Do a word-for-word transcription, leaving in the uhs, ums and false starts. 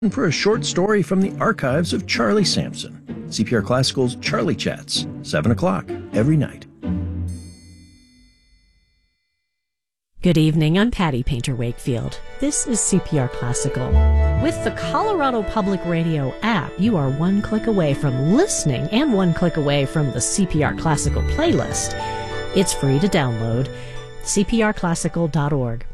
for a short story from the archives of Charlie Sampson. C P R Classical's Charlie Chats, seven o'clock every night. Good evening, I'm Patty Painter Wakefield. This is C P R Classical. With the Colorado Public Radio app, you are one click away from listening and one click away from the C P R Classical playlist. It's free to download, c p r classical dot org.